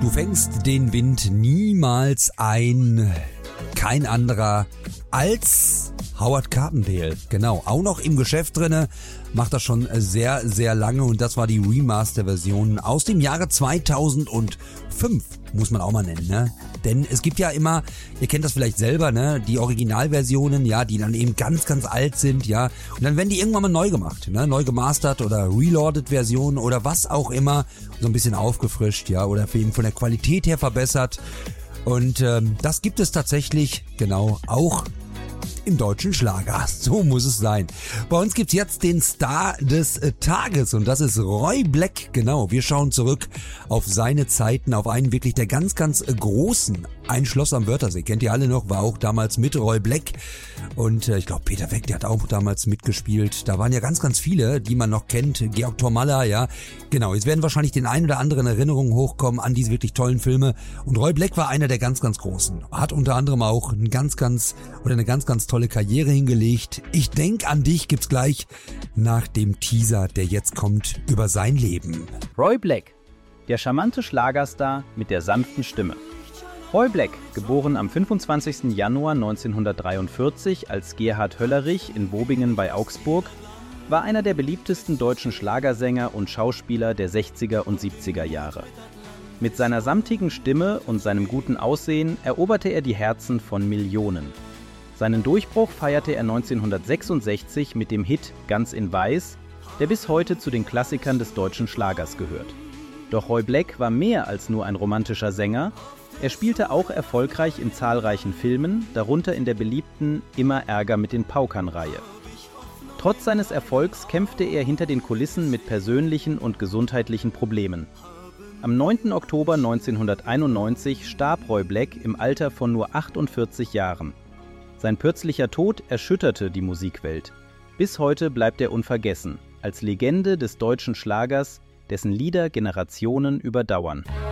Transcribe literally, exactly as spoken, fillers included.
Du fängst den Wind niemals ein. Kein anderer als Howard Carpendale. Genau, auch noch im Geschäft drinne, macht das schon sehr, sehr lange und das war die Remaster-Version aus dem Jahre zweitausendfünf, muss man auch mal nennen, ne? Denn es gibt ja immer, ihr kennt das vielleicht selber, ne, die Originalversionen, ja, die dann eben ganz, ganz alt sind, ja, und dann werden die irgendwann mal neu gemacht, ne, neu gemastert oder reloaded Versionen oder was auch immer, so ein bisschen aufgefrischt, ja, oder eben von der Qualität her verbessert. Und ähm, das gibt es tatsächlich, genau, auch im deutschen Schlager. So muss es sein. Bei uns gibt's jetzt den Star des äh, Tages und das ist Roy Black. Genau, wir schauen zurück auf seine Zeiten, auf einen wirklich der ganz, ganz äh, großen. Ein Schloss am Wörthersee, kennt ihr alle noch, war auch damals mit Roy Black. Und äh, ich glaube, Peter Weck, der hat auch damals mitgespielt. Da waren ja ganz, ganz viele, die man noch kennt. Georg Tormalla, ja. Genau, jetzt werden wahrscheinlich den ein oder anderen Erinnerungen hochkommen an diese wirklich tollen Filme. Und Roy Black war einer der ganz, ganz Großen. Hat unter anderem auch ein ganz, ganz, oder eine ganz, ganz tolle Karriere hingelegt. Ich denk an dich gibt's gleich nach dem Teaser, der jetzt kommt, über sein Leben. Roy Black, der charmante Schlagerstar mit der sanften Stimme. Roy Black, geboren am fünfundzwanzigsten Januar neunzehnhundertdreiundvierzig als Gerhard Höllerich in Bobingen bei Augsburg, war einer der beliebtesten deutschen Schlagersänger und Schauspieler der sechziger und siebziger Jahre. Mit seiner samtigen Stimme und seinem guten Aussehen eroberte er die Herzen von Millionen. Seinen Durchbruch feierte er neunzehnhundertsechsundsechzig mit dem Hit Ganz in Weiß, der bis heute zu den Klassikern des deutschen Schlagers gehört. Doch Roy Black war mehr als nur ein romantischer Sänger. Er spielte auch erfolgreich in zahlreichen Filmen, darunter in der beliebten Immer Ärger mit den Paukern-Reihe. Trotz seines Erfolgs kämpfte er hinter den Kulissen mit persönlichen und gesundheitlichen Problemen. Am neunten Oktober neunzehnhunderteinundneunzig starb Roy Black im Alter von nur achtundvierzig Jahren. Sein plötzlicher Tod erschütterte die Musikwelt. Bis heute bleibt er unvergessen, als Legende des deutschen Schlagers, dessen Lieder Generationen überdauern.